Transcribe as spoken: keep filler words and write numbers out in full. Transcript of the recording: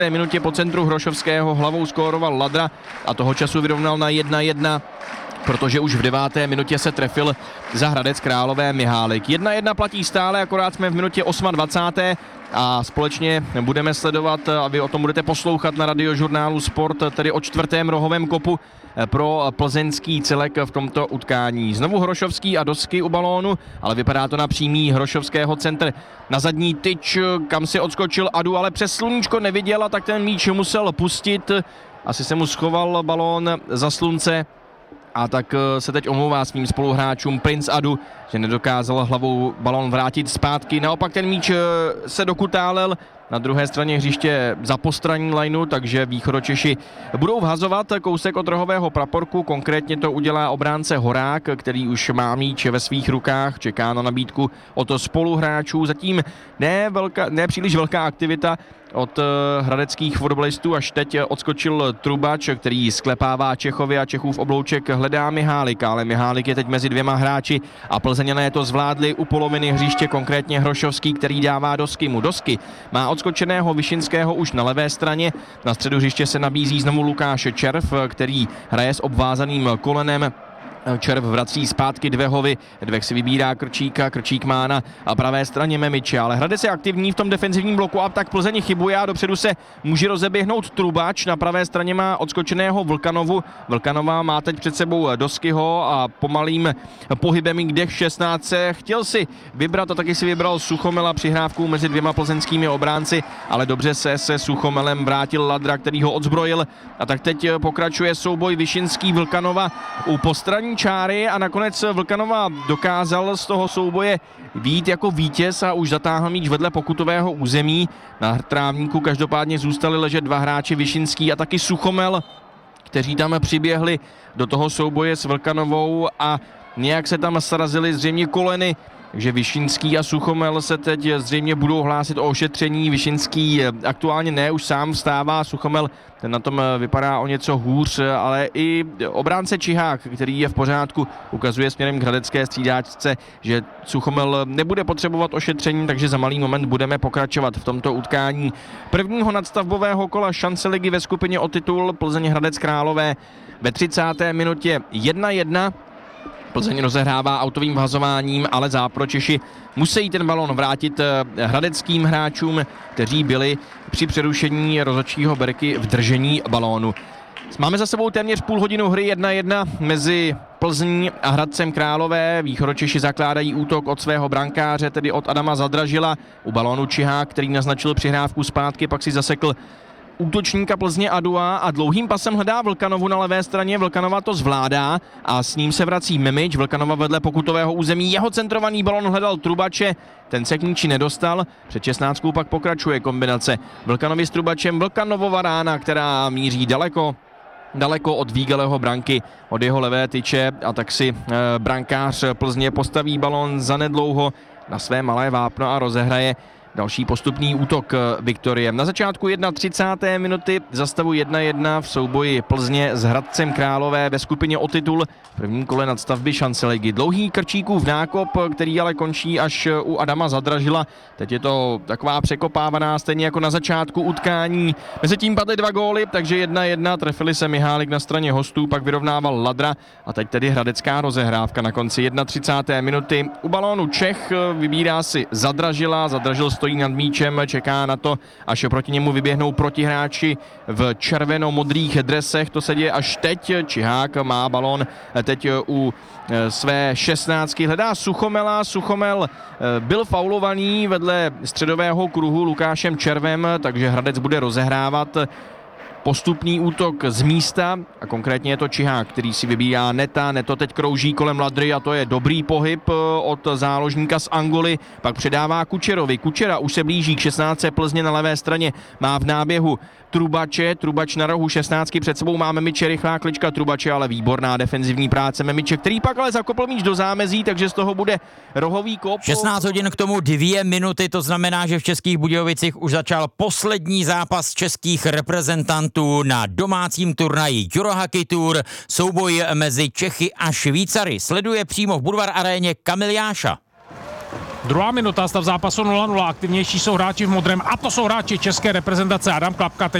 minutě po centru Hrošovského hlavou skóroval Ladra a toho času vyrovnal na jedna jedna, protože už v deváté minutě se trefil za Hradec Králové Mihálik. jedna jedna platí stále, akorát jsme v minutě dvacáté osmé a společně budeme sledovat, a vy o tom budete poslouchat na radiožurnálu Sport, tedy o čtvrtém rohovém kopu pro plzeňský celek v tomto utkání. Znovu Hrošovský a Dosky u balónu, ale vypadá to na přímý Hrošovského centr. Na zadní tyč, kam si odskočil Adu, ale přes sluníčko neviděl a tak ten míč musel pustit. Asi se mu schoval balón za slunce a tak se teď omlouvá svým spoluhráčům Prince Adu, že nedokázal hlavou balón vrátit zpátky. Naopak ten míč se dokutálel na druhé straně hřiště za postranní lineu, takže Východočeši budou vhazovat kousek od rohového praporku. Konkrétně to udělá obránce Horák, který už má míč ve svých rukách, čeká na nabídku od spoluhráčů. Zatím ne, velká, ne příliš velká aktivita od hradeckých fotbalistů, až teď odskočil Trubač, který sklepává Čechovi a Čechův oblouček hledá Mihálika, ale Mihálik je teď mezi dvěma hráči a Plzeňané to zvládli u poloviny hřiště, konkrétně Hrošovský, který dává Dosky mu. Dosky má odskočeného Vyšinského už na levé straně, na středu hřiště se nabízí znovu Lukáš Červ, který hraje s obvázaným kolenem. Červ vrací zpátky Dvehovi, Dvech si vybírá Krčíka, Krčík má na pravé straně Memiče, ale Hradec je aktivní v tom defenzivním bloku a tak Plzeň chybuje a dopředu se může rozeběhnout Trubač, na pravé straně má odskočeného Vlkanovu, Vlkanová má teď před sebou Doskyho a pomalým pohybem jde k šestnáct. Chtěl si vybrat a taky si vybral Suchomela přihrávku mezi dvěma plzeňskými obránci, ale dobře se se Suchomelem vrátil Ladra, který ho odzbrojil a tak teď pokračuje souboj Vyšinský Vlkanova u postranní čáry a nakonec Vlkanova dokázal z toho souboje vyjít jako vítěz a už zatáhl míč vedle pokutového území. Na trávníku každopádně zůstali ležet dva hráči, Vyšinský a taky Suchomel, kteří tam přiběhli do toho souboje s Vlkanovou a nějak se tam srazili zřejmě koleny. Takže Vyšinský a Suchomel se teď zřejmě budou hlásit o ošetření. Vyšinský aktuálně ne, už sám vstává, Suchomel ten na tom vypadá o něco hůř, ale i obránce Čihák, který je v pořádku, ukazuje směrem k hradecké střídačce, že Suchomel nebude potřebovat ošetření, takže za malý moment budeme pokračovat v tomto utkání prvního nadstavbového kola šance ligy ve skupině o titul Plzeň Hradec Králové ve třicáté minutě jedna jedna. Plzeň rozehrává autovým vhazováním, ale Záporočeši musí ten balon vrátit hradeckým hráčům, kteří byli při přerušení rozhodčího berky v držení balónu. Máme za sebou téměř půl hodinu hry jedna jedna mezi Plzní a Hradcem Králové. Východočeši zakládají útok od svého brankáře, tedy od Adama Zadražila. U balónu Čihák, který naznačil přihrávku zpátky, pak si zasekl útočníka Plzně Adua a dlouhým pasem hledá Vlkanovu na levé straně. Vlkanova to zvládá a s ním se vrací Memič. Vlkanova vedle pokutového území. Jeho centrovaný balon hledal Trubače, ten se k níči nedostal. Před šestnáctkou pak pokračuje kombinace Vlkanovi s Trubačem. Vlkanovova rána, která míří daleko daleko od Vígeleho branky, od jeho levé tyče a tak si e, brankář Plzně postaví balon zanedlouho na své malé vápno a rozehraje další postupný útok Viktorie. Na začátku třicáté první minuty za stavu jedna jedna v souboji Plzně s Hradcem Králové ve skupině o titul v prvním kole nadstavby šance ligy. Dlouhý Krčíkův nákop, který ale končí až u Adama Zadražila. Teď je to taková překopávaná, stejně jako na začátku utkání. Mezitím padly dva góly, takže jedna jedna, trefili se Mihálik na straně hostů, pak vyrovnával Ladra a teď tedy hradecká rozehrávka na konci třicáté první minuty. U balónu Čech vybírá si Zadražila, Zadražil stojí nad míčem, čeká na to, až proti němu vyběhnou protihráči v červeno-modrých dresech. To se děje až teď. Čihák má balón teď u své šestnáctky. Hledá Suchomela. Suchomel byl faulovaný vedle středového kruhu Lukášem Červem, takže Hradec bude rozehrávat postupný útok z místa a konkrétně je to Čihák, který si vybírá Neta. Neto teď krouží kolem Ladry a to je dobrý pohyb od záložníka z Angoly. Pak předává Kučerovi. Kučera už se blíží k šestnáctce Plzně na levé straně. Má v náběhu Trubače. Trubač na rohu šestnáctky. Před sebou má Memiče, rychlá klička Trubače, ale výborná defenzivní práce Memiče, který pak ale zakopl míč do zámezí, takže z toho bude rohový kop. šestnáct hodin k tomu dvě minuty, to znamená, že v Českých Budějovicích už začal poslední zápas českých reprezentantů na domácím turnaji Eurohockey Tour. Souboj mezi Čechy a Švýcary sleduje přímo v Budvar aréně Kamil Jáša. Druhá minuta, stav zápasu nula nula, aktivnější jsou hráči v modrém a to jsou hráči české reprezentace. Adam Klapka teď